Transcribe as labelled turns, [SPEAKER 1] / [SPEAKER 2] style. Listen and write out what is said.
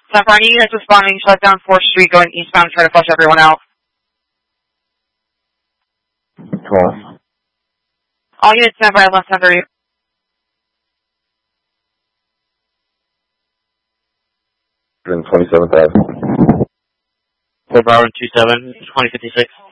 [SPEAKER 1] Are any units responding? Shut down 4th Street going eastbound, try to flush everyone out.
[SPEAKER 2] Cool.
[SPEAKER 1] All units stand by left under you.
[SPEAKER 2] $27,000.
[SPEAKER 3] 4 Bravo 27, 2056.